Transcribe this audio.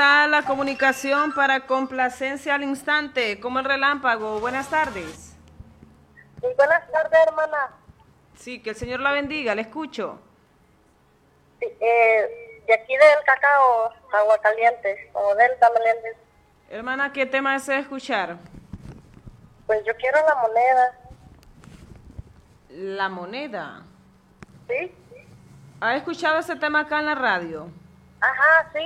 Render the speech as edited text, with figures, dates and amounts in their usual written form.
está la comunicación para complacencia al instante, como el relámpago. Buenas tardes. Muy buenas tardes, hermana. Sí, que el Señor la bendiga, le escucho. Sí, de aquí del Cacao, Aguascalientes, o Delta Meléndez. Hermana, ¿qué tema desea escuchar? Pues yo quiero la moneda. La moneda. ¿Sí? ¿Ha escuchado ese tema acá en la radio? Ajá, sí.